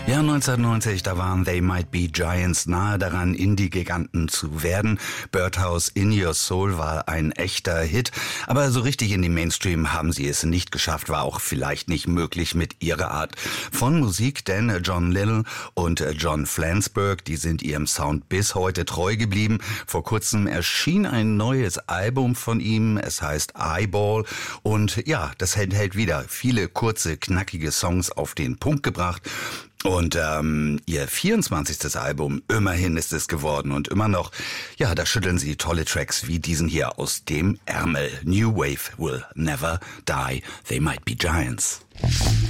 Ja, 1990, da waren They Might Be Giants nahe daran, Indie-Giganten zu werden. Birdhouse In Your Soul war ein echter Hit, aber so richtig in den Mainstream haben sie es nicht geschafft, war auch vielleicht nicht möglich mit ihrer Art von Musik, denn John Lill und John Flansburgh, die sind ihrem Sound bis heute treu geblieben. Vor kurzem erschien ein neues Album von ihm, es heißt Eyeball und ja, das enthält wieder viele kurze, knackige Songs auf den Punkt gebracht. Und ihr 24. Album, immerhin ist es geworden und immer noch, ja, da schütteln sie tolle Tracks wie diesen hier aus dem Ärmel. New Wave will never die, they might be giants.